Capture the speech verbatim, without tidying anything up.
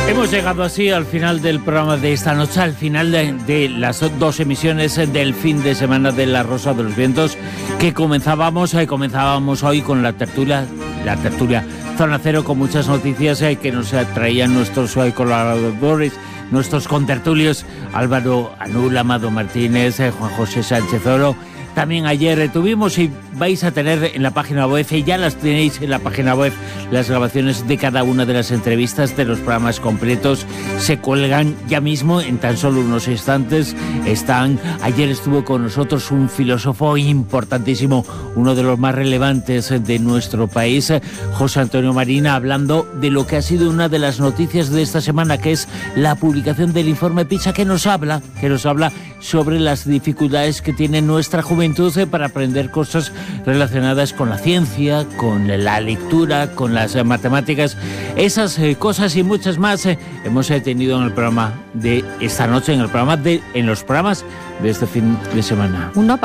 Hemos llegado así al final del programa de esta noche, al final de, de las dos emisiones del fin de semana de La Rosa de los Vientos, que comenzábamos, eh, comenzábamos hoy con la tertulia, la tertulia Zona Cero, con muchas noticias eh, que nos traían nuestros eh, colaboradores, nuestros contertulios, Álvaro Anul, Amado Martínez, eh, Juan José Sánchez Oro. También ayer eh, tuvimos y vais a tener en la página web, y ya las tenéis en la página web, las grabaciones de cada una de las entrevistas, de los programas completos. Se cuelgan ya mismo, en tan solo unos instantes. Están. Ayer estuvo con nosotros un filósofo importantísimo, uno de los más relevantes de nuestro país, José Antonio Marina, hablando de lo que ha sido una de las noticias de esta semana, que es la publicación del informe PISA, que nos habla, que nos habla sobre las dificultades que tiene nuestra juventud para aprender cosas relacionadas con la ciencia, con la lectura, con las matemáticas. Esas eh, cosas y muchas más eh, hemos eh, tenido en el programa de esta noche, en el programa de, en los programas de este fin de semana. Uno